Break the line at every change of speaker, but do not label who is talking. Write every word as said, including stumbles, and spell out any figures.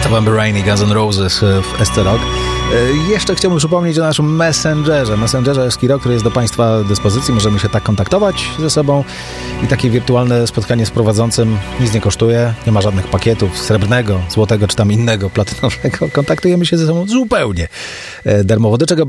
November Rain i Guns N' Roses w S C Rock. Jeszcze chciałbym przypomnieć o naszym Messengerze. Messengerze Eskiro, który jest do Państwa dyspozycji. Możemy się tak kontaktować ze sobą i takie wirtualne spotkanie z prowadzącym nic nie kosztuje. Nie ma żadnych pakietów srebrnego, złotego czy tam innego, platynowego. Kontaktujemy się ze sobą zupełnie darmowo. Do czego